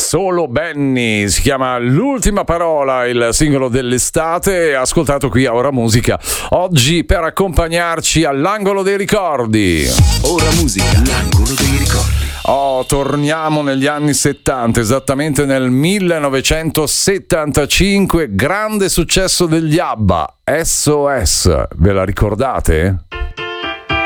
Solo Benny, si chiama L'ultima parola, il singolo dell'estate, ascoltato qui a Ora Musica, oggi per accompagnarci all'angolo dei ricordi. Ora Musica, l'angolo dei ricordi. Torniamo negli anni 70, esattamente nel 1975, grande successo degli ABBA, SOS, ve la ricordate?